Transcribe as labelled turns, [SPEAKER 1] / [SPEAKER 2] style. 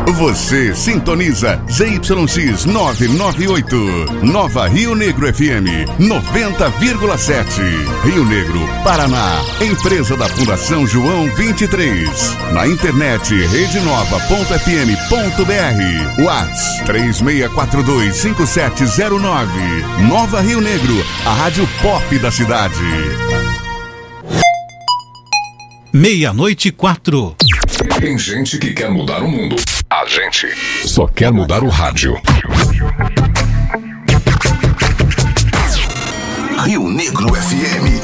[SPEAKER 1] Você sintoniza ZYX 998, Nova Rio Negro FM 90,7. Rio Negro, Paraná. Empresa da Fundação João 23. Na internet redenova.fm.br. Whats 36425709. Nova Rio Negro, a rádio pop da cidade.
[SPEAKER 2] 00:04.
[SPEAKER 3] Tem gente que quer mudar o mundo. A gente só quer mudar o rádio.
[SPEAKER 4] Rio Negro FM